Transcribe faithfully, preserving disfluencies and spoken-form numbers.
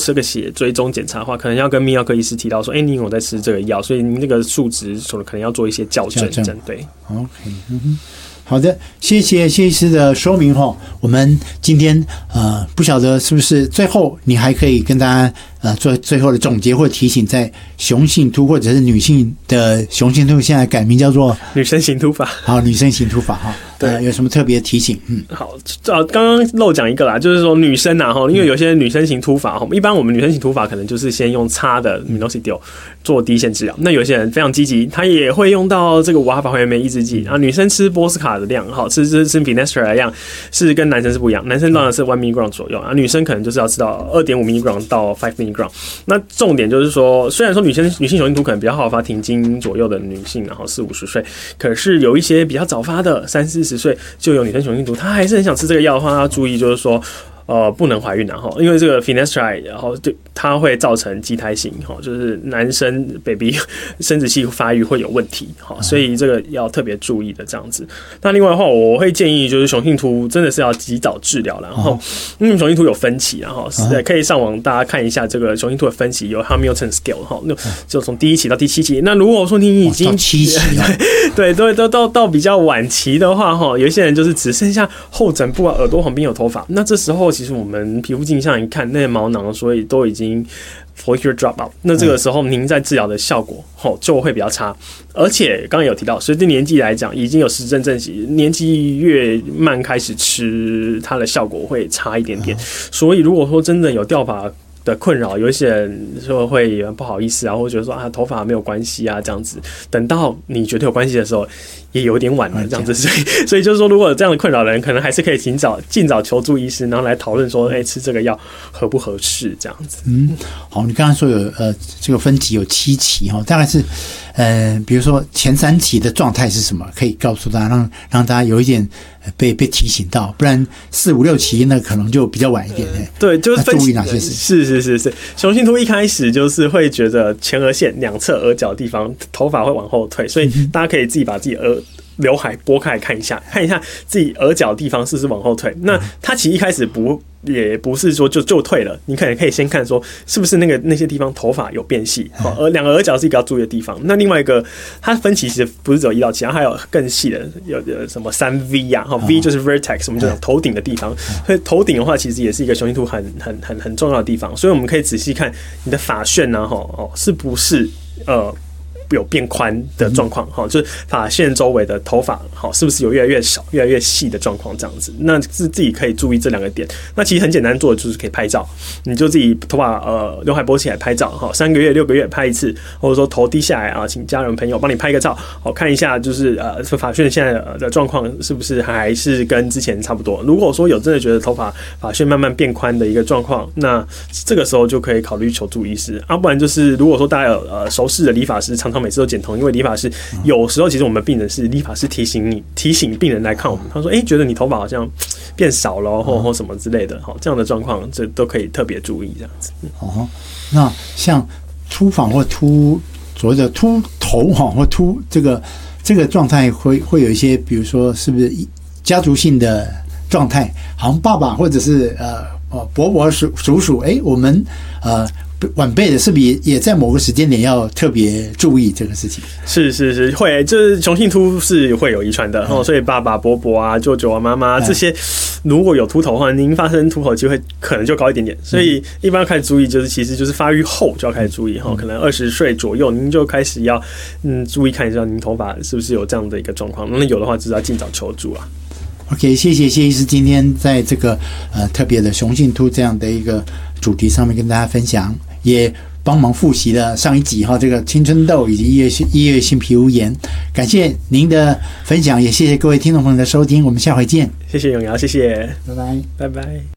测个血追踪检查的话，可能要跟泌尿科医师提到说，哎、欸，你有在吃这个药，所以你这个数值可能要做一些校正。校正对 ，OK， 嗯哼。好的，谢谢谢医师的说明哈。我们今天呃不晓得是不是最后你还可以跟大家呃做最后的总结或提醒，在雄性秃或者是女性的雄性秃现在改名叫做女生型秃发。 好，女生型秃发哈。对、呃，有什么特别提醒？嗯， 好，呃，刚刚漏讲一个啦，就是说女生啊，哈，因为有些女生型秃发，哈，一般我们女生型秃发可能就是先用擦的 minoxidil 做第一线治疗。那有些人非常积极，他也会用到这个五哈法还原酶抑制剂啊。女生吃波斯卡的量，哈，吃吃吃 Finestra 的量是跟男生是不一样，男生当然是 one milligram 左右啊，女生可能就是要吃到 二点五 milligram 到 five milligram。那重点就是说，虽然说女生女性雄性秃可能比较好发，停经左右的女性，然后四五十岁，可是有一些比较早发的三四十岁就有女生雄性秃，她还是很想吃这个药的话，她要注意就是说。呃，不能怀孕然后，因为这个 Finasteride， 然后对它会造成畸胎型，哈，就是男生 baby 生殖器发育会有问题，哈，所以这个要特别注意的这样子。那另外的话，我会建议就是雄性秃真的是要及早治疗，然后因为雄性秃有分期，然后可以上网大家看一下这个雄性秃的分期，有 Hamilton Scale 哈，就从第一期到第七期。那如果说你已经七期， 对对，都到到比较晚期的话，哈，有一些人就是只剩下后枕部啊、耳朵旁边有头发，那这时候。其实我们皮肤镜像一看，那些毛囊所以都已经 follicular drop out， 那这个时候您在治疗的效果就会比较差，而且刚刚有提到，随着年纪来讲，已经有实证证实，年纪越慢开始吃，它的效果会差一点点。所以如果说真的有掉发的困扰，有一些人说会不好意思啊，或者觉得说啊头发没有关系啊这样子，等到你觉得有关系的时候，也有点晚了这样子，所以所以就是说，如果有这样的困扰的人，可能还是可以尽早尽早求助医师，然后来讨论说，哎、欸，吃这个药合不合适这样子。 嗯，好，你刚刚说有呃这个分级有七期哈，大概是呃比如说前三期的状态是什么，可以告诉大家，让让大家有一点被被提醒到，不然四五六期那可能就比较晚一点。呃、 对，就是分注意哪些事情？ 是是是是，雄性秃一开始就是会觉得前额线两侧额角的地方头发会往后退，所以大家可以自己把自己额刘海拨开来看一下，看一下自己额角的地方是不是往后退。那它其实一开始不也不是说就就退了，你可能可以先看说是不是那个那些地方头发有变细，而两个额角是一个要注意的地方。那另外一个，它分期其实不是只有一到七，还有更细的，有有什么三 V 啊，哈 V 就是 vertex， 我们就讲头顶的地方。所以头顶的话，其实也是一个雄性秃很很很很重要的地方，所以我们可以仔细看你的发旋啊，哈哦是不是呃。有变宽的状况，哈，就是发线周围的头发，好，是不是有越来越少、越来越细的状况？这样子，那是自己可以注意这两个点。那其实很简单做的，就是可以拍照，你就自己头发呃刘海拨起来拍照，哈，三个月、六个月拍一次，或者说头低下来啊，请家人朋友帮你拍个照，好看一下，就是呃发旋现在的状况是不是还是跟之前差不多？如果说有真的觉得头发发旋慢慢变宽的一个状况，那这个时候就可以考虑求助医师，啊，不然就是如果说大家有呃熟识的理发师，常常每次都剪头，因为理发师有时候其实我们病人是理发师提醒你提醒病人来看我们，他说哎、欸、觉得你头发好像变少了或或什么之类的，好这样的状况这都可以特别注意这样子。 哦，那像秃发或秃所谓的秃头哈或秃这个这个状态会会有一些，比如说是不是家族性的状态？好像爸爸或者是呃呃伯伯叔叔叔，哎、欸，我们呃。晚辈的是不是也在某个时间点要特别注意这个事情？ 是是是，会，就是雄性秃是会有遗传的，嗯、所以爸爸、伯伯啊、舅舅啊、妈妈这些，如果有秃头的话，您发生秃头的机会可能就高一点点。所以一般要开始注意，就是其实就是发育后就要开始注意哈，可能二十岁左右您就开始要嗯注意看一下您头发是不是有这样的一个状况，那有的话就是要尽早求助啊。 OK， 谢谢谢医师今天在这个呃特别的雄性秃这样的一个主题上面跟大家分享，也帮忙复习了上一集哈这个青春痘以及异位性异位性皮肤炎。感谢您的分享，也谢谢各位听众朋友的收听，我们下回见。 谢谢永尧，谢谢， 拜拜， 拜拜。